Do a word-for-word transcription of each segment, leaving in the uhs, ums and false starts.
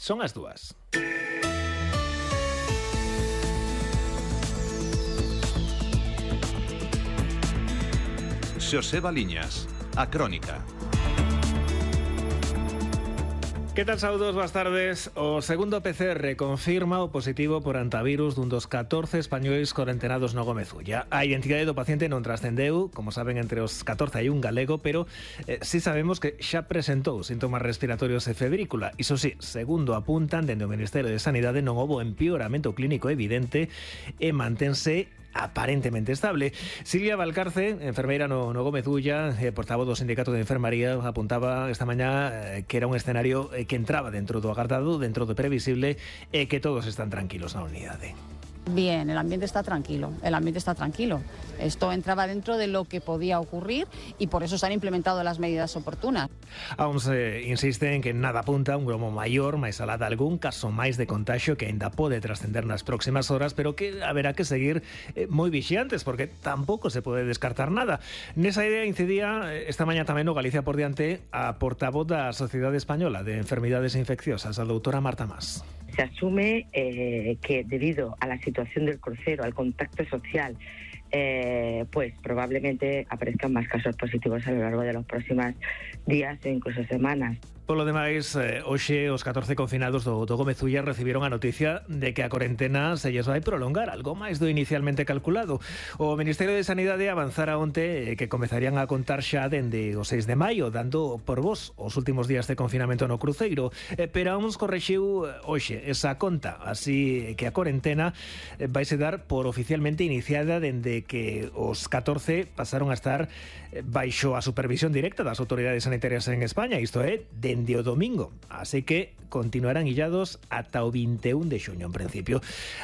Son as dúas. Xosé Baliñas, a Crónica. Que tal, saúdos, boas tardes. O segundo P C R confirma o positivo por antivirus dun dos catorce españois cuarentenados no Gómez Ulla. A identidade do paciente non trascendeu, como saben, entre os catorce hai un galego, pero eh, sí sabemos que xa presentou síntomas respiratorios e febrícula. Iso sí, segundo apuntan dende o Ministerio de Sanidade, non houbo empeoramento clínico evidente e mantense aparentemente estable. Silvia Valcarce, enfermeira no, no Gómez Ulla, eh, portavoz do Sindicato de Enfermaría, apuntaba esta mañá eh, que era un escenario eh, que entraba dentro do agardado, dentro do previsible, e eh, que todos están tranquilos na unidade. Bien, el ambiente está tranquilo, el ambiente está tranquilo. Esto entraba dentro de lo que podía ocurrir y por eso se han implementado las medidas oportunas. Aún se insiste en que nada apunta a un gromo maior, máis alá de algún caso máis de contagio que ainda pode trascender nas próximas horas, pero que haberá que seguir eh, moi vixiantes, porque tampouco se pode descartar nada. Nesa idea incidía eh, esta mañá tamén no Galicia por diante a portavoz da Sociedade Española de Enfermidades Infecciosas, a doutora Marta Mas. Se asume eh, que debido a la situación del crucero, al contacto social, eh, pues probablemente aparezcan más casos positivos a lo largo de los próximos días e incluso semanas. Polo demais, eh, hoxe os catorce confinados do, do Gómez Ulla recibiron a noticia de que a corentena se lles vai prolongar, algo máis do inicialmente calculado. O Ministerio de Sanidade avanzara onte eh, que comezarían a contar xa dende o seis de maio, dando por vos os últimos días de confinamento no cruceiro, eh, pero aún correxiu hoxe esa conta, así que a corentena eh, vaise dar por oficialmente iniciada dende que os catorce pasaron a estar eh, baixo a supervisión directa das autoridades sanitarias en España, isto é, de dende o domingo, así que continuarán illados ata o vinte e un de xuño en principio.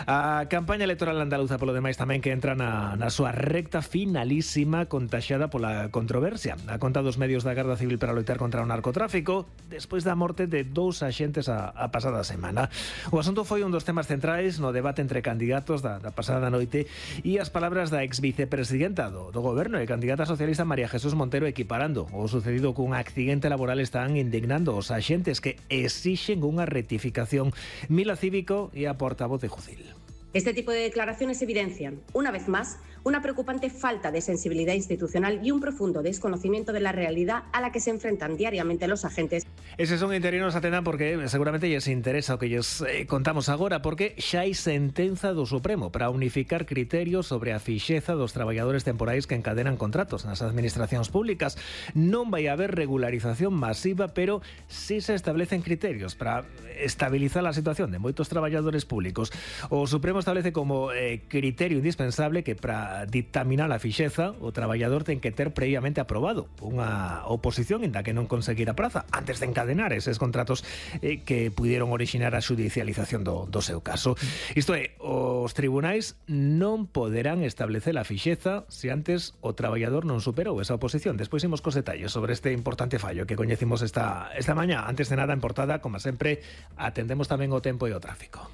A campaña electoral andaluza polo demais tamén que entra na, na súa recta finalísima, contaxiada pola controversia. A conta dos medios da Garda Civil para loitar contra o narcotráfico despois da morte de dous axentes a, a pasada semana. O asunto foi un dos temas centrais no debate entre candidatos da, da pasada noite e as palabras da ex vicepresidenta do, do goberno e candidata socialista María Jesús Montero equiparando o sucedido cun accidente laboral. Están indignando os axentes que exixen unha rectificación. Mila Cívico e a portavoz de Jucil. Este tipo de declaraciones evidencian, una vez más, una preocupante falta de sensibilidad institucional y un profundo desconocimiento de la realidad a la que se enfrentan diariamente los agentes. Eses son interinos, atendan, porque seguramente lles interesa o que lles eh, contamos agora, porque xa hai sentenza do Supremo para unificar criterios sobre a fixeza dos traballadores temporais que encadenan contratos nas administracións públicas. Non vai haber regularización masiva, pero sí se establecen criterios para estabilizar a situación de moitos traballadores públicos. O Supremo establece como eh, criterio indispensable que para dictaminar a fixeza o traballador ten que ter previamente aprobado unha oposición inda que non conseguir a praza antes de encadenar eses contratos eh, que pudieron orixinar a xudicialización do, do seu caso. Isto é, os tribunais non poderán establecer a fixeza se antes o traballador non superou esa oposición. Despois imos cos detalles sobre este importante fallo que coñecimos esta, esta mañá. Antes de nada, en portada, como sempre, atendemos tamén o tempo e o tráfico.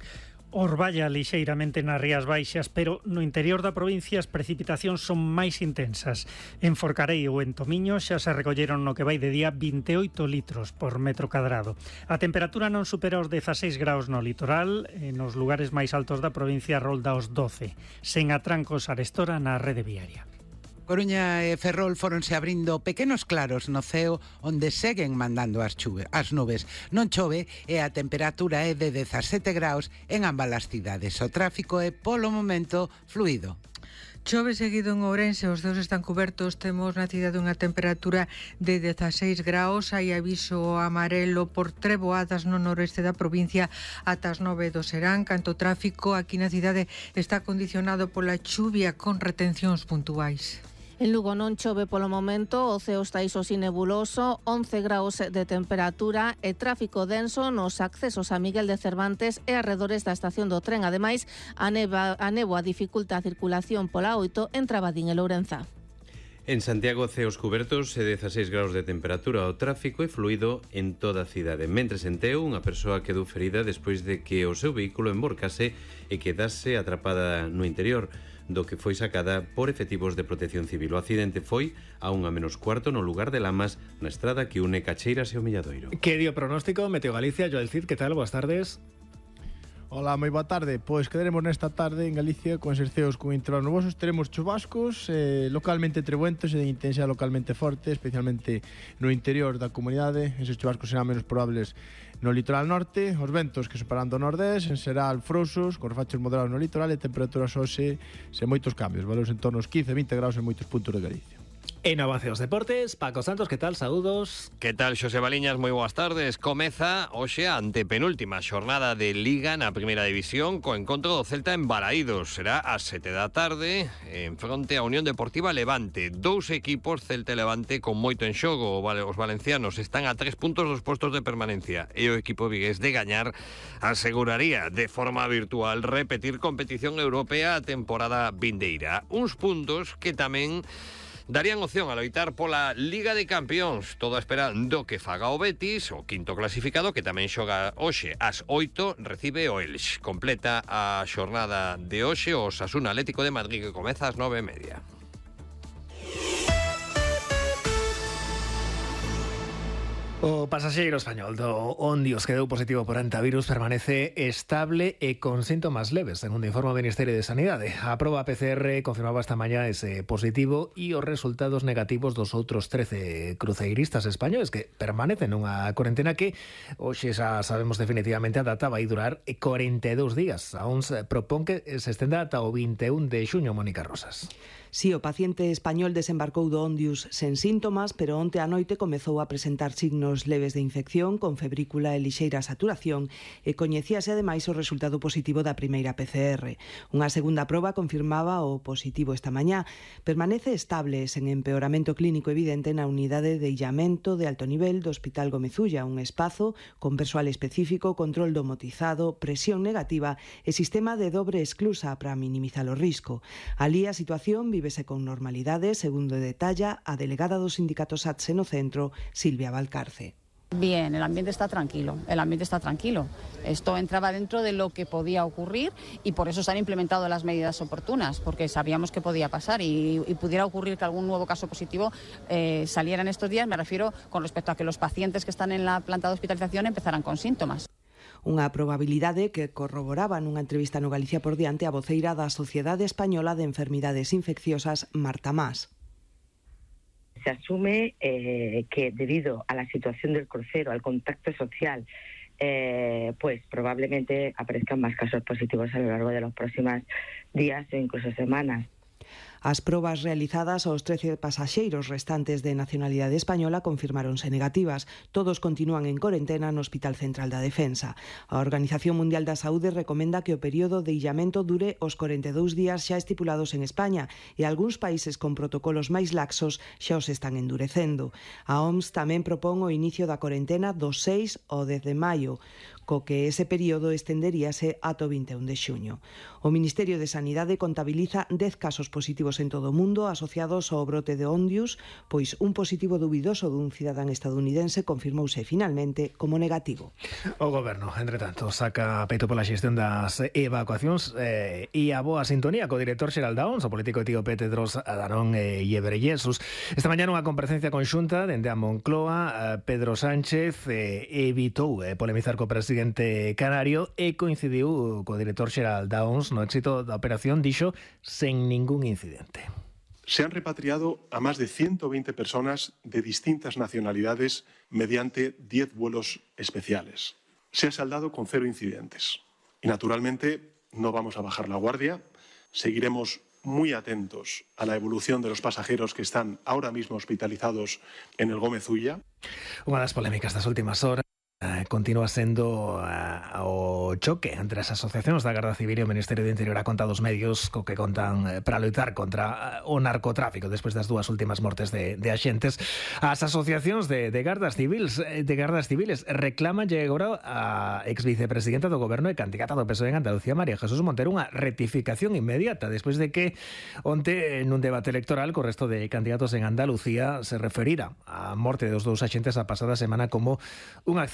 Orballa lixeiramente nas Rías Baixas, pero no interior da provincia as precipitacións son máis intensas. En Forcarei ou en Tomiño xa se recolleron no que vai de día vinte e oito litros por metro cadrado. A temperatura non supera os dezaseis graus no litoral, e nos lugares máis altos da provincia rolda os doce, sen atrancos arestora na rede viaria. Coruña e Ferrol foronse abrindo pequenos claros no ceo onde seguen mandando as, chuve, as nubes. Non chove e a temperatura é de dezasete graus en ambas as cidades. O tráfico é polo momento fluido. Chove seguido en Ourense, os ceos están cubertos, temos na cidade unha temperatura de dezaseis graus, hai aviso amarelo por treboadas no noreste da provincia ata as nove do serán. Canto tráfico aquí na cidade está condicionado pola chuvia con retencións puntuais. En Lugo non chove polo momento, o ceo está iso si nebuloso, once graus de temperatura e tráfico denso nos accesos a Miguel de Cervantes e arredores da estación do tren. Ademais, a, neva, a néboa dificulta a circulación pola oito en Trabadín e Lourenza. En Santiago, ceos cubertos e dezaseis graus de temperatura. O tráfico é fluido en toda a cidade. Mentres en Teo, unha persoa quedou ferida despois de que o seu vehículo emborcase e quedase atrapada no interior. do que foi sacada por efectivos de protección civil. O accidente foi a unha menos cuarto no lugar de Lamas, na estrada que une Cacheiras e o Milladoiro. Que dio pronóstico Meteo Galicia? Joel Cid, que tal? Boas tardes. Hola, moi boa tarde. Pois quedaremos nesta tarde en Galicia con eses ceos con intervalos nubosos. Teremos chubascos eh, localmente trebuentos e de intensidade localmente forte, especialmente no interior da comunidade. Eses chubascos serán menos probables no litoral norte. Os ventos que separan do nordés en Seral frouxos, con refachos moderados no litoral e temperaturas hoxe sen moitos cambios. Valores en torno aos quince a vinte graus en moitos puntos de Galicia. En Avance dos Deportes, Paco Santos, que tal? Saúdos. Que tal, Xosé Baliñas? Moi boas tardes. Comeza hoxe a antepenúltima xornada de Liga na Primeira División co encontro do Celta en Balaídos. Será ás sete da tarde en fronte á Unión Deportiva Levante. Dous equipos, Celta e Levante, con moito en xogo. Os valencianos están a tres puntos dos postos de permanencia e o equipo vigués de gañar aseguraría de forma virtual repetir competición europea a temporada vindeira. Uns puntos que tamén darían opción a loitar pola Liga de Campións, todo a espera do que faga o Betis, o quinto clasificado, que tamén xoga hoxe ás oito, recibe o Elx. Completa a xornada de hoxe o Osasuna Atlético de Madrid, que comeza ás nove e media. O pasaxeiro español do Ondios que deu positivo por antivirus permanece estable e con síntomas leves, segundo informa o Ministerio de Sanidade. A proba P C R confirmaba esta mañá ese positivo e os resultados negativos dos outros trece cruceiristas españoles que permanecen nunha cuarentena que hoxe xa sabemos definitivamente a data vai durar corenta e dous días. A uns propón que se estenda ata o vinte e un de xuño, Mónica Rosas. Si, o paciente español desembarcou do Ondius sen síntomas, pero onte a noite comezou a presentar signos leves de infección con febrícula e lixeira saturación e coñecíase ademais o resultado positivo da primeira P C R. Unha segunda proba confirmaba o positivo esta mañá. Permanece estable sen empeoramento clínico evidente na unidade de illamento de alto nivel do Hospital Gómez Ulla, un espazo con persoal específico, control domotizado, presión negativa e sistema de dobre exclusa para minimizar o risco. Alí a situación vívese con normalidade, segundo detalla a delegada do sindicato SATSE no centro, Silvia Valcarce. Bien, el ambiente está tranquilo, el ambiente está tranquilo. Esto entraba dentro de lo que podía ocurrir y por eso se han implementado las medidas oportunas, porque sabíamos que podía pasar y, y pudiera ocurrir que algún nuevo caso positivo eh, saliera en estos días. Me refiero con respecto a que los pacientes que están en la planta de hospitalización empezaran con síntomas. Unha probabilidade que corroboraba nunha entrevista no Galicia por diante a voceira da Sociedade Española de Enfermidades Infecciosas, Marta Mas. Se asume eh, que debido a la situación del crucero, al contacto social, eh, pues probablemente aparezcan más casos positivos a lo largo de los próximos días e incluso semanas. As probas realizadas aos trece pasaxeiros restantes de nacionalidade española confirmáronse negativas. Todos continúan en corentena no Hospital Central da Defensa. A Organización Mundial da Saúde recomenda que o período de illamento dure os corenta e dous días xa estipulados en España e algúns países con protocolos máis laxos xa os están endurecendo. A O M S tamén propón o inicio da corentena do seis ao dez de maio, co que ese período estenderíase ata o vinte e un de xuño. O Ministerio de Sanidade contabiliza dez casos positivos en todo o mundo asociados ao brote de Ondius, pois un positivo dubidoso dun cidadán estadounidense confirmouse finalmente como negativo. O Goberno, entre tanto, saca peito pola xestión das evacuacións eh, e a boa sintonía co director xeral da O M S, o político etíope Tedros Adhanom eh, Ghebreyesus. Esta mañá nunha comparecencia conxunta dende a Moncloa, eh, Pedro Sánchez eh, evitou eh, polemizar co presidente canario e coincidiu co director xeral da O M S no éxito da operación, dixo, sen ningún incidente. Se han repatriado a más de ciento veinte personas de distintas nacionalidades mediante diez vuelos especiales. Se ha saldado con cero incidentes. Y naturalmente no vamos a bajar la guardia. Seguiremos muy atentos a la evolución de los pasajeros que están ahora mismo hospitalizados en el Gómez Ulla. Unha das polémicas das últimas horas continúa sendo uh, o choque entre as asociacións da Garda Civil e o Ministerio do Interior a conta dos medios co que contan uh, para loitar contra uh, o narcotráfico despois das dúas últimas mortes de, de axentes. As asociacións de, de Gardas Civiles de Gardas Civiles reclaman agora a ex-vicepresidenta do Goberno e candidata do P S O E en Andalucía, María Jesús Montero, unha rectificación inmediata despois de que onte nun debate electoral co resto de candidatos en Andalucía se referira a morte dos dous axentes a pasada semana como un accidente laboral.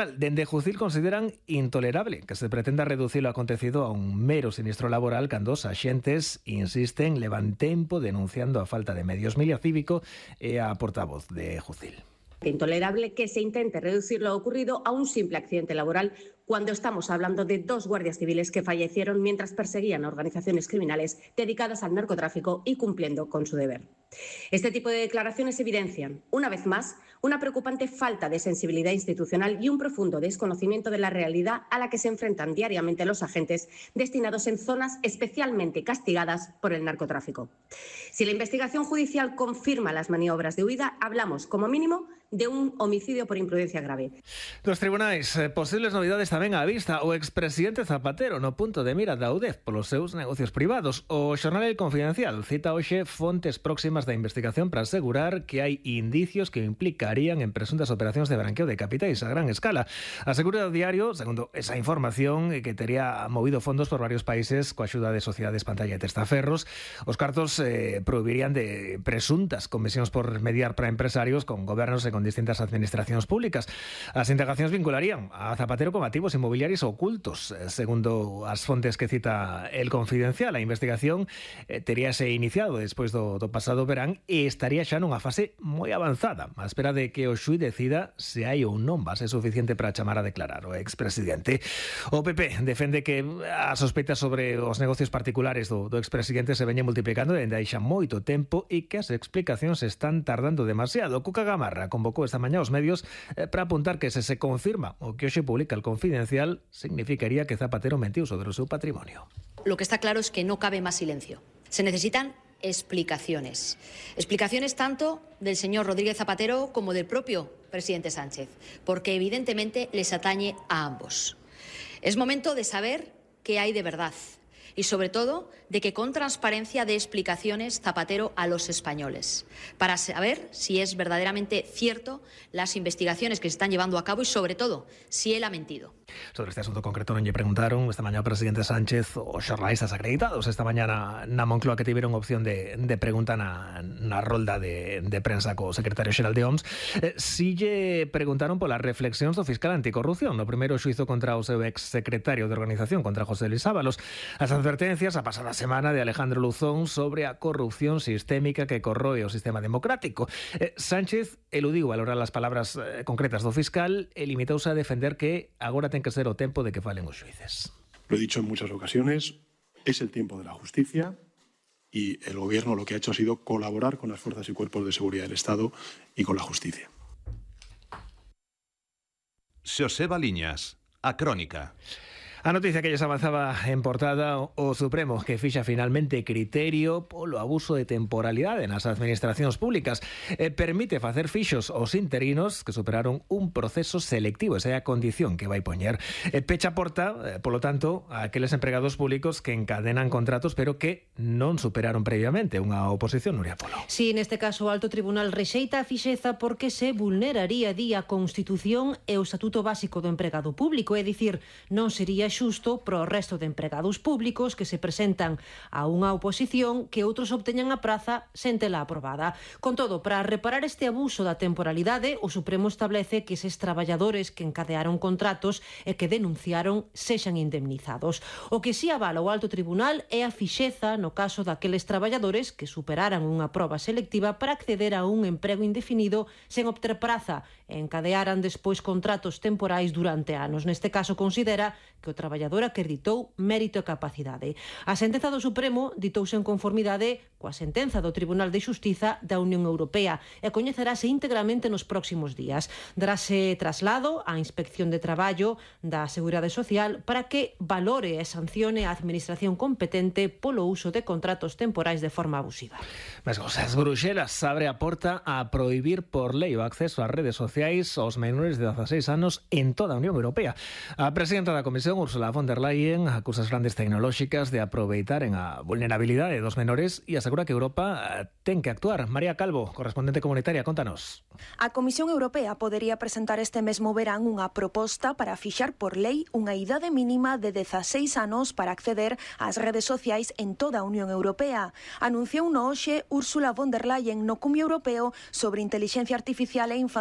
laboral. Dende Jucil consideran intolerable que se pretenda reducir lo acontecido a un mero sinistro laboral cando os axentes insisten, levan tempo denunciando a falta de medios. Milia Cívico e a portavoz de Jucil. Intolerable que se intente reducir lo ocurrido a un simple accidente laboral cuando estamos hablando de dos guardias civiles que fallecieron mientras perseguían a organizaciones criminales dedicadas al narcotráfico y cumpliendo con su deber. Este tipo de declaraciones evidencian, una vez más, una preocupante falta de sensibilidad institucional y un profundo desconocimiento de la realidad a la que se enfrentan diariamente los agentes destinados en zonas especialmente castigadas por el narcotráfico. Si la investigación judicial confirma las maniobras de huida, hablamos, como mínimo, de un homicidio por imprudencia grave. Dos tribunais, eh, posibles novidades tamén á vista. O expresidente Zapatero no punto de mira da U D E F polos seus negocios privados. O xornal El Confidencial cita hoxe fontes próximas da investigación para asegurar que hai indicios que implicarían en presuntas operacións de branqueo de capitais a gran escala. Asegura o diario, segundo esa información, que tería movido fondos por varios países coa axuda de sociedades pantalla e testaferros. Os cartos eh, prohibirían de presuntas comisións por mediar para empresarios con gobernos e con distintas administracións públicas. As indagacións vincularían a Zapatero con activos inmobiliarios ocultos, segundo as fontes que cita El Confidencial. A investigación eh, teríase iniciado despois do, do pasado verán e estaría xa nunha fase moi avanzada, á espera de que o xuíz decida se hai ou non base suficiente para chamar a declarar o expresidente. O P P defende que a sospeita sobre os negocios particulares do, do expresidente se veñen multiplicando dende hai xa moito tempo e que as explicacións están tardando demasiado. Cuca Gamarra convocou esta mañá os medios eh, para apuntar que se se confirma o que hoxe publica El Confidencial significaría que Zapatero mentiu sobre o seu patrimonio. Lo que está claro es que no cabe más silencio. Se necesitan explicaciones. Explicaciones tanto del señor Rodríguez Zapatero como del propio presidente Sánchez, porque evidentemente les atañe a ambos. Es momento de saber qué hay de verdad y, sobre todo, de que con transparencia dé explicaciones Zapatero a los españoles, para saber si es verdaderamente cierto las investigaciones que se están llevando a cabo y, sobre todo, si él ha mentido. Sobre este asunto concreto non lle preguntaron esta mañá ao presidente Sánchez os xornalistas acreditados esta mañá na, na Moncloa, que tiveron opción de, de pregunta na, na rolda de, de prensa co secretario xeral de O M S. Eh, si lle preguntaron polas reflexións do fiscal anticorrupción no primeiro xuizo contra o seu ex secretario de organización, contra José Luis Ábalos. As advertencias a pasada semana de Alejandro Luzón sobre a corrupción sistémica que corroe o sistema democrático. Eh, Sánchez eludiu valorar as palabras eh, concretas do fiscal e limitouse a defender que agora ten que ser o tempo de que falen os xuíces. Lo he dicho en muchas ocasiones, es el tiempo de la justicia y el Gobierno lo que ha hecho ha sido colaborar con las fuerzas y cuerpos de seguridad del Estado y con la justicia. Xoseba Liñas, a Crónica. A noticia que lles avanzaba en portada, o Supremo que fixa finalmente criterio polo abuso de temporalidade nas administracións públicas. Eh, permite facer fixos aos interinos que superaron un proceso selectivo, esa é a condición que vai poñer. Eh, pecha porta, eh, polo tanto, a aqueles empregados públicos que encadenan contratos pero que non superaron previamente unha oposición. Nuria Polo. Si, neste caso o Alto Tribunal rexeita a fixeza porque se vulneraría di a Constitución e o Estatuto Básico do Empregado Público, é dicir, non sería xusto para o resto de empregados públicos que se presentan a unha oposición que outros obteñan a praza sen tela aprobada. Con todo, para reparar este abuso da temporalidade, o Supremo establece que eses traballadores que encadearon contratos e que denunciaron sexan indemnizados. O que si avala o Alto Tribunal é a fixeza no caso daqueles traballadores que superaran unha proba selectiva para acceder a un emprego indefinido sen obter praza e encadearan despois contratos temporais durante anos. Neste caso considera que o traballador acreditou mérito e capacidade. A sentenza do Supremo ditouse en conformidade coa sentenza do Tribunal de Xustiza da Unión Europea e coñecerase íntegramente nos próximos días. Darase traslado á Inspección de Traballo da Seguridade Social para que valore e sancione a administración competente polo uso de contratos temporais de forma abusiva. Mas cosas, Bruxelas abre a porta a prohibir por lei o acceso ás redes sociais aos menores de dezaseis anos en toda a Unión Europea. A presidenta da Comisión, Ursula von der Leyen, acusa as grandes tecnolóxicas de aproveitaren a vulnerabilidade dos menores e asegura que Europa ten que actuar. María Calvo, correspondente comunitaria, contanos. A Comisión Europea podería presentar este mesmo verán unha proposta para fixar por lei unha idade mínima de dezaseis anos para acceder ás redes sociais en toda a Unión Europea. Anunciou no hoxe Ursula von der Leyen no Cumio Europeo sobre Intelixencia Artificial e Infancia celebrado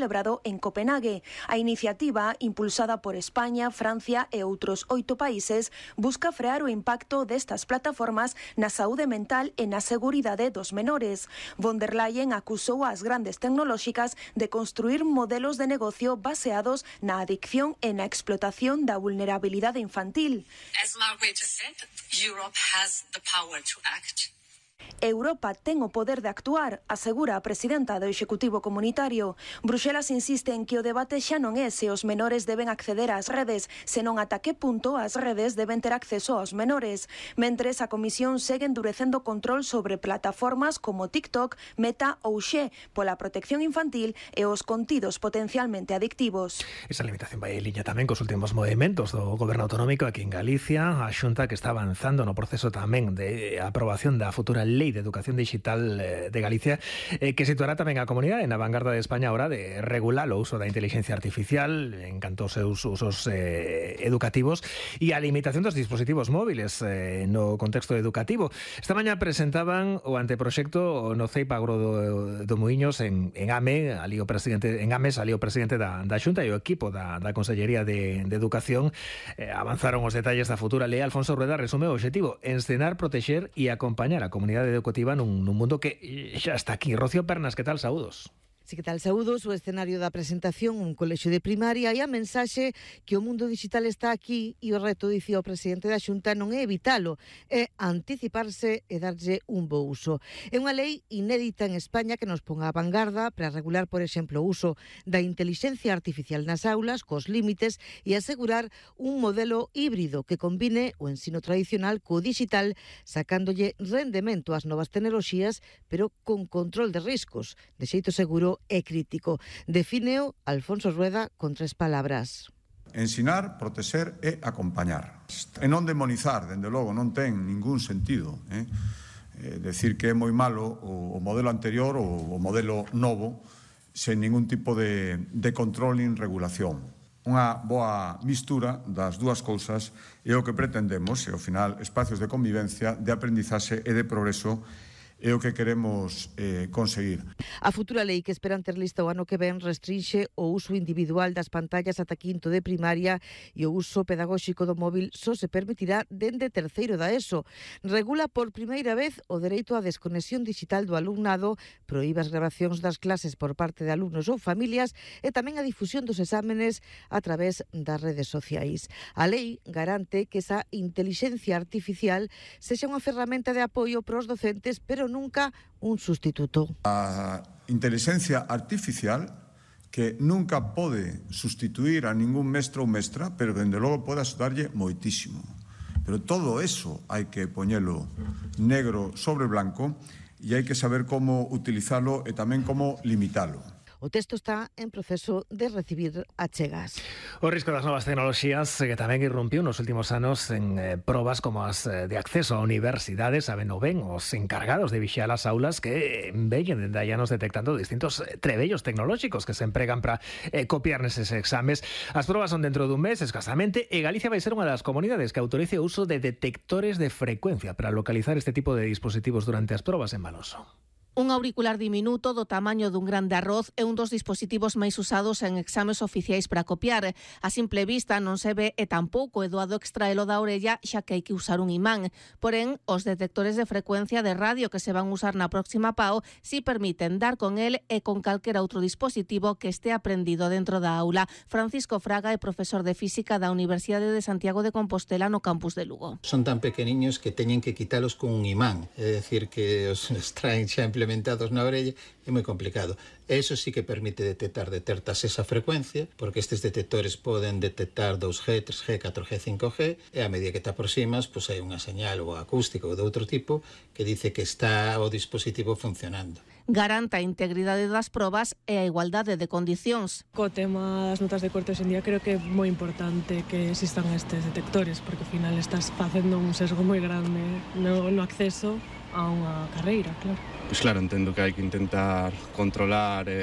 celebrado en Copenhague. A iniciativa, impulsada por España, Francia e outros oito países, busca frear o impacto destas plataformas na saúde mental e na seguridade dos menores. Von der Leyen acusou ás grandes tecnolóxicas de construir modelos de negocio baseados na adicción e na explotación da vulnerabilidade infantil. As Margrethe said, Europe has the power to act. Europa ten o poder de actuar, asegura a presidenta do Executivo Comunitario. Bruxelas insiste en que o debate xa non é se os menores deben acceder ás redes, senón ata que punto as redes deben ter acceso aos menores. Mentres, a Comisión segue endurecendo control sobre plataformas como TikTok, Meta ou Xe, pola protección infantil e os contidos potencialmente adictivos. Esa limitación vai en liña tamén cos últimos movimentos do Goberno Autonómico aquí en Galicia, a Xunta que está avanzando no proceso tamén de aprobación da futura Lei de Educación Digital de Galicia, eh, que situará tamén a comunidade na vanguarda de España a hora de regular o uso da inteligencia artificial en canto aos seus usos eh, educativos e a limitación dos dispositivos móviles eh, no contexto educativo. Esta mañá presentaban o anteproxecto no CEIP Agro do, do Muiños en, en AME, ali o presidente, en AMES, ali o presidente da, da Xunta e o equipo da, da Consellería de, de Educación eh, avanzaron os detalles da futura lei. Alfonso Rueda resume o obxectivo: ensinar, protexer e acompañar a comunidade educativa nun, nun mundo que xa está aquí. Rocío Pernas, que tal? Saúdos. Sí, que tal? Saúdos. O escenario da presentación, un colexio de primaria, e a mensaxe que o mundo digital está aquí e o reto, dicía o presidente da Xunta, non é evitalo, é anticiparse e darlle un bo uso. É unha lei inédita en España que nos ponga a vanguarda para regular, por exemplo, o uso da inteligencia artificial nas aulas, cos límites, e asegurar un modelo híbrido que combine o ensino tradicional co digital, sacándolle rendemento ás novas tecnoloxías, pero con control de riscos, de xeito seguro e crítico. Defíneo Alfonso Rueda con tres palabras: ensinar, protexer e acompañar. E non demonizar, dende logo, non ten ningún sentido, eh? Eh, decir que é moi malo o, o modelo anterior ou o modelo novo sen ningún tipo de, de control nin regulación. Unha boa mistura das dúas cousas é o que pretendemos, e ao final espacios de convivencia, de aprendizaxe e de progreso é o que queremos eh, conseguir. A futura lei que esperan ter lista o ano que ven restrinxe o uso individual das pantallas ata quinto de primaria e o uso pedagóxico do móvil só se permitirá dende terceiro da ESO. Regula por primeira vez o dereito á desconexión digital do alumnado, proíbe as grabacións das clases por parte de alumnos ou familias e tamén a difusión dos exámenes a través das redes sociais. A lei garante que esa intelixencia artificial sexa unha ferramenta de apoio para os docentes, pero nunca un sustituto. A inteligencia artificial que nunca pode sustituir a ningún mestre ou mestra, pero dende logo pode axudarlle moitísimo. Pero todo eso hai que poñelo negro sobre blanco e hai que saber como utilizalo e tamén como limitalo. O texto está en proceso de recibir achegas. O risco das novas tecnoloxías que tamén irrumpiu nos últimos anos en eh, probas como as eh, de acceso a universidades, saben o ben os encargados de vixiar as aulas que veñen dende aí anos detectando distintos trebellos tecnolóxicos que se empregan para eh, copiar neses exames. As probas son dentro dun mes, escasamente, e Galicia vai ser unha das comunidades que autorice o uso de detectores de frecuencia para localizar este tipo de dispositivos durante as probas en Maloso. Un auricular diminuto do tamaño dun gran de arroz é un dos dispositivos máis usados en exames oficiais para copiar. A simple vista non se ve e tampouco é doado extraelo da orella, xa que hai que usar un imán. Porén, os detectores de frecuencia de radio que se van usar na próxima P A O si permiten dar con el e con calquera outro dispositivo que este aprendido dentro da aula. Francisco Fraga é profesor de Física da Universidade de Santiago de Compostela no campus de Lugo. Son tan pequeniños que teñen que quitalos con un imán, é dicir, que os traen xa implementados na orella, é moi complicado. Eso sí que permite detectar detertas esa frecuencia, porque estes detectores poden detectar dos G, tres G, catro G, cinco G, e a medida que te aproximas, pois hai unha señal ou acústica ou de outro tipo que dice que está o dispositivo funcionando. Garanta a integridade das probas e a igualdade de condicións. Co tema das notas de corte hoxe en día creo que é moi importante que existan estes detectores, porque ao final estás facendo un sesgo moi grande no, no acceso a unha carreira, claro. Pois claro, entendo que hai que intentar controlar e,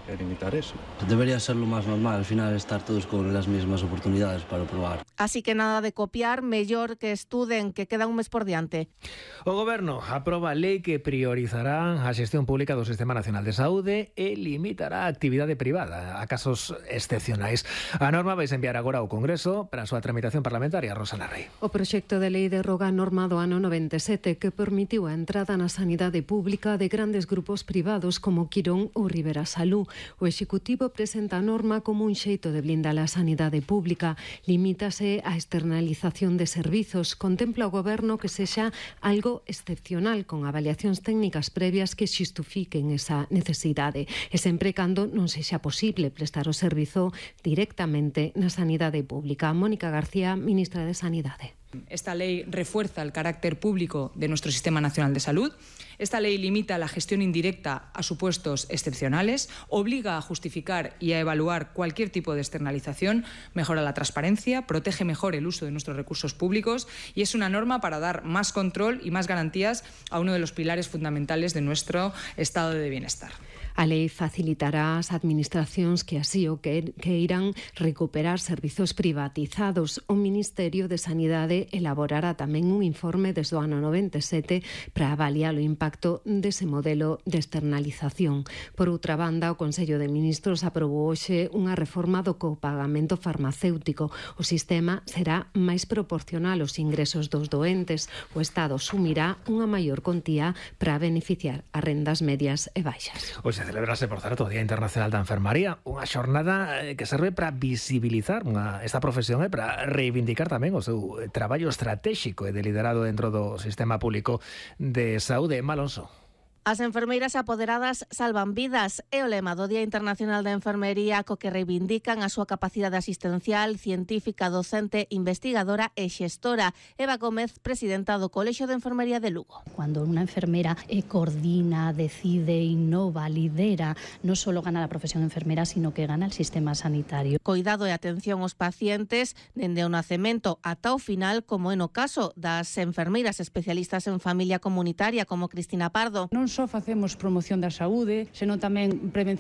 e limitar eso. Debería ser lo más normal, al final estar todos con las mismas oportunidades para probar. Así que nada de copiar, mellor que estuden, que queda un mes por diante. O Goberno aproba a lei que priorizará a xestión pública do Sistema Nacional de Saúde e limitará a actividade privada a casos excepcionais. A norma vai enviar agora ao Congreso para a súa tramitación parlamentaria. Rosana Rey. O proxecto de lei derroga a norma do ano noventa e sete que permitiu a entrada na sanidade pública de grandes grupos privados como Quirón ou Ribera Salú. O Executivo presenta a norma como un xeito de blindar a sanidade pública. Limítase a externalización de servizos. Contempla o Goberno que sexa algo excepcional con avaliacións técnicas previas que xustifiquen esa necesidade e sempre cando non sexa posible prestar o servizo directamente na sanidade pública. Mónica García, ministra de Sanidade. Esta ley refuerza el carácter público de nuestro Sistema Nacional de Salud. Esta ley limita la gestión indirecta a supuestos excepcionales, obliga a justificar y a evaluar cualquier tipo de externalización, mejora la transparencia, protege mejor el uso de nuestros recursos públicos y es una norma para dar más control y más garantías a uno de los pilares fundamentales de nuestro estado de bienestar. A lei facilitará as administracións que así o que queiran recuperar servizos privatizados. O Ministerio de Sanidade elaborará tamén un informe desde o ano noventa e sete para avaliar o impacto dese modelo de externalización. Por outra banda, o Consello de Ministros aprobou hoxe unha reforma do copagamento farmacéutico. O sistema será máis proporcional aos ingresos dos doentes. O Estado sumirá unha maior contía para beneficiar as rendas medias e baixas. Hoxe celebrase, por certo, o Día Internacional da Enfermaría, unha xornada que serve para visibilizar unha, esta profesión e para reivindicar tamén o seu traballo estratégico e de liderado dentro do sistema público de saúde. Malonso. As enfermeiras apoderadas salvan vidas é o lema do Día Internacional da Enfermería co que reivindican a súa capacidade asistencial, científica, docente, investigadora e xestora. Eva Gómez, presidenta do Colexio de Enfermería de Lugo. Cuando una enfermera eh, coordina, decide, innova, lidera, non só gana a profesión de enfermera, sino que gana el sistema sanitario. Coidado e atención aos pacientes dende o nacemento ata o final, como é no caso das enfermeiras especialistas en familia comunitaria como Cristina Pardo. Non só facemos promoción da saúde, senón tamén prevención